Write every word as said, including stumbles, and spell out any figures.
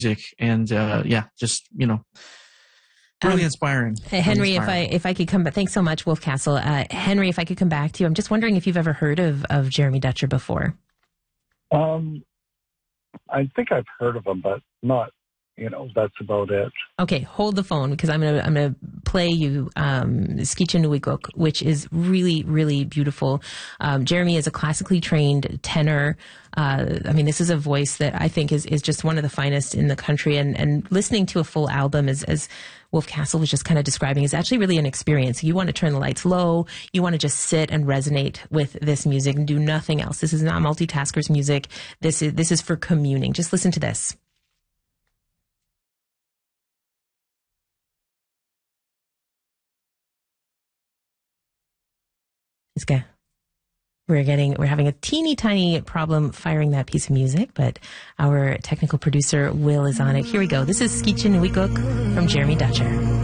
music. And uh, yeah, just, you know, really Um, inspiring. Henry, really inspiring. if I if I could come back, thanks so much, Wolf Castle. Uh, Henry, if I could come back to you, I'm just wondering if you've ever heard of, of Jeremy Dutcher before. Um, I think I've heard of him, but not, you know, that's about it. Okay, hold the phone because I'm gonna I'm gonna play you um, Skicha Nuiguk, which is really really beautiful. Um, Jeremy is a classically trained tenor. Uh, I mean, this is a voice that I think is, is just one of the finest in the country. And, and listening to a full album, as, as Wolf Castle was just kind of describing, is actually really an experience. You want to turn the lights low. You want to just sit and resonate with this music and do nothing else. This is not multitaskers music. This is this is for communing. Just listen to this. It's good. We're getting, we're having a teeny tiny problem firing that piece of music, but our technical producer, Will, is on it. Here we go. This is Skicha Nuiguk from Jeremy Dutcher.